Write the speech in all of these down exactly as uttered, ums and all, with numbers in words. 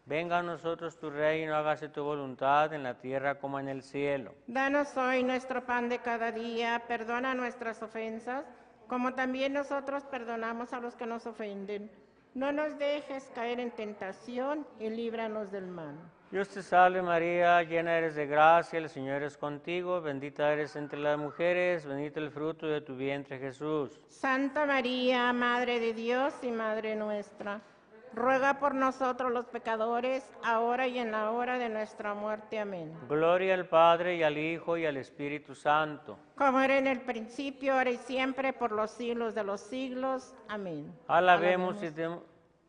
Venga a nosotros tu reino, hágase tu voluntad en la tierra como en el cielo. Danos hoy nuestro pan de cada día, perdona nuestras ofensas, como también nosotros perdonamos a los que nos ofenden. No nos dejes caer en tentación y líbranos del mal. Dios te salve María, llena eres de gracia, el Señor es contigo, bendita eres entre las mujeres, bendito el fruto de tu vientre Jesús. Santa María, Madre de Dios y Madre nuestra, ruega por nosotros los pecadores, ahora y en la hora de nuestra muerte. Amén. Gloria al Padre y al Hijo y al Espíritu Santo. Como era en el principio, ahora y siempre, por los siglos de los siglos. Amén. Alabemos y demos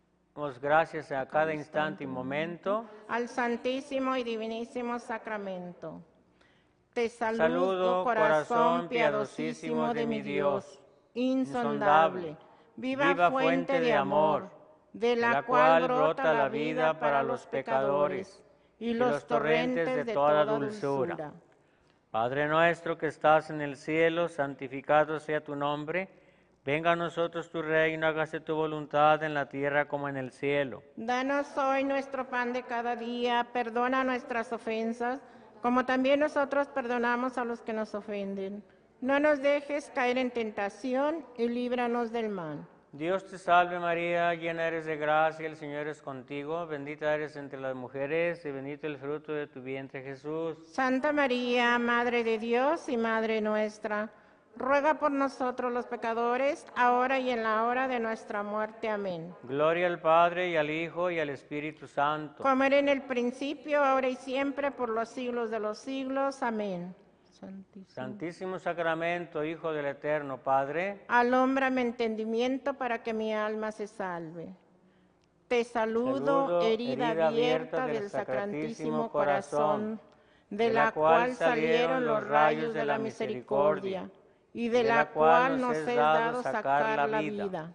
gracias a cada instante y momento. Al Santísimo y Divinísimo Sacramento. Te saludo, Saludo, corazón piadosísimo de mi Dios, insondable, viva fuente de amor, de la cual brota la vida para los pecadores y los torrentes de toda dulzura. Padre nuestro que estás en el cielo, santificado sea tu nombre. Venga a nosotros tu reino, hágase tu voluntad en la tierra como en el cielo. Danos hoy nuestro pan de cada día, perdona nuestras ofensas, como también nosotros perdonamos a los que nos ofenden. No nos dejes caer en tentación y líbranos del mal. Dios te salve María, llena eres de gracia, el Señor es contigo, bendita eres entre las mujeres y bendito el fruto de tu vientre Jesús. Santa María, Madre de Dios y Madre nuestra, ruega por nosotros los pecadores, ahora y en la hora de nuestra muerte. Amén. Gloria al Padre y al Hijo y al Espíritu Santo. Como era en el principio, ahora y siempre, por los siglos de los siglos. Amén. Santísimo, Santísimo Sacramento, Hijo del Eterno Padre, alómbrame entendimiento para que mi alma se salve. Te saludo, Saludo herida, herida abierta del Sacratísimo Corazón, de la cual salieron los rayos de la misericordia, y de la cual nos es dado sacar la vida,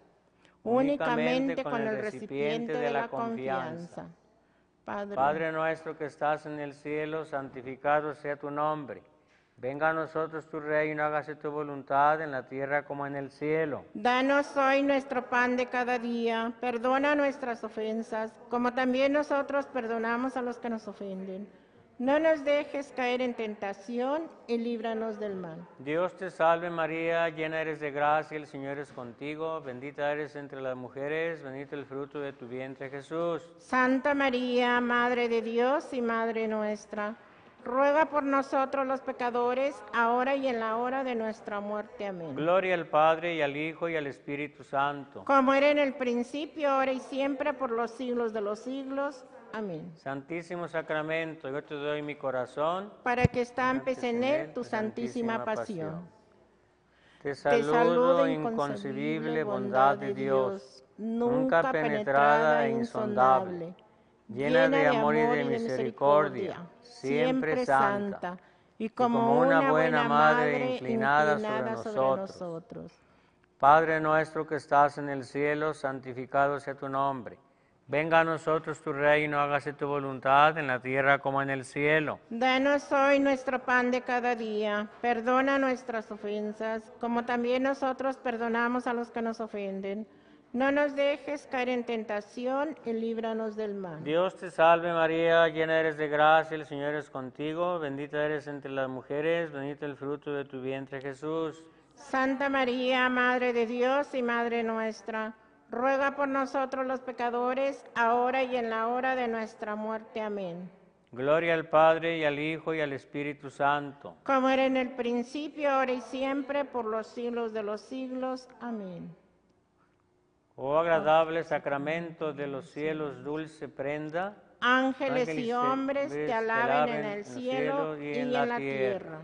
únicamente con el recipiente de la confianza. Padre, Padre nuestro que estás en el cielo, santificado sea tu nombre. Venga a nosotros tu reino, hágase tu voluntad en la tierra como en el cielo. Danos hoy nuestro pan de cada día, perdona nuestras ofensas, como también nosotros perdonamos a los que nos ofenden. No nos dejes caer en tentación y líbranos del mal. Dios te salve María, llena eres de gracia, el Señor es contigo, bendita eres entre las mujeres, bendito el fruto de tu vientre Jesús. Santa María, Madre de Dios y Madre nuestra, ruega por nosotros los pecadores, ahora y en la hora de nuestra muerte. Amén. Gloria al Padre y al Hijo y al Espíritu Santo. Como era en el principio, ahora y siempre, por los siglos de los siglos. Amén. Santísimo Sacramento, yo te doy mi corazón, para que estampes en él tu santísima pasión. Te saludo, inconcebible bondad de Dios, nunca penetrada e insondable, llena de amor y de misericordia, siempre santa, y como una buena madre inclinada sobre nosotros. Padre nuestro que estás en el cielo, santificado sea tu nombre. Venga a nosotros tu reino, hágase tu voluntad en la tierra como en el cielo. Danos hoy nuestro pan de cada día, perdona nuestras ofensas, como también nosotros perdonamos a los que nos ofenden. No nos dejes caer en tentación y líbranos del mal. Dios te salve María, llena eres de gracia, el Señor es contigo, bendita eres entre las mujeres, bendito el fruto de tu vientre Jesús. Santa María, Madre de Dios y Madre nuestra, ruega por nosotros los pecadores, ahora y en la hora de nuestra muerte. Amén. Gloria al Padre y al Hijo y al Espíritu Santo. Como era en el principio, ahora y siempre, por los siglos de los siglos. Amén. Oh agradable sacramento de los cielos, dulce prenda. Ángeles, Ángeles y hombres te alaben en el cielo y en la tierra.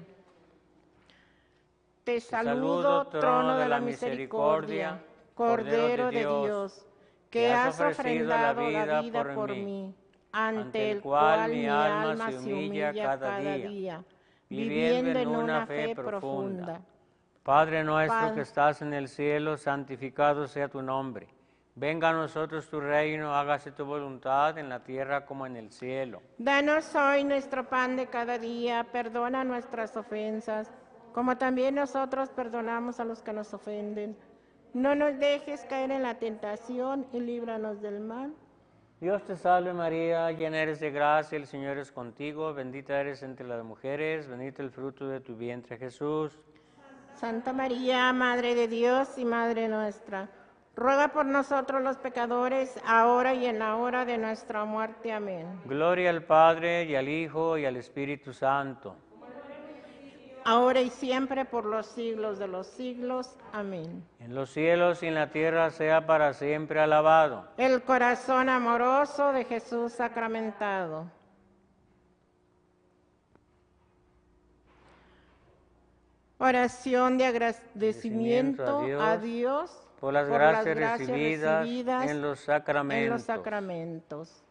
Te saludo, trono de la misericordia, Cordero de Dios, que has ofrendado la vida por mí, ante el cual mi alma se humilla cada día, viviendo en una fe profunda. Padre nuestro que estás en el cielo, santificado sea tu nombre. Venga a nosotros tu reino, hágase tu voluntad en la tierra como en el cielo. Danos hoy nuestro pan de cada día, perdona nuestras ofensas, como también nosotros perdonamos a los que nos ofenden. No nos dejes caer en la tentación y líbranos del mal. Dios te salve María, llena eres de gracia, el Señor es contigo, bendita eres entre las mujeres, bendito el fruto de tu vientre Jesús. Santa María, Madre de Dios y Madre nuestra, ruega por nosotros los pecadores, ahora y en la hora de nuestra muerte. Amén. Gloria al Padre, y al Hijo, y al Espíritu Santo. Ahora y siempre, por los siglos de los siglos. Amén. En los cielos y en la tierra sea para siempre alabado el corazón amoroso de Jesús sacramentado. Oración de agradecimiento a Dios, a Dios por las por gracias, las gracias recibidas, recibidas en los sacramentos. En los sacramentos.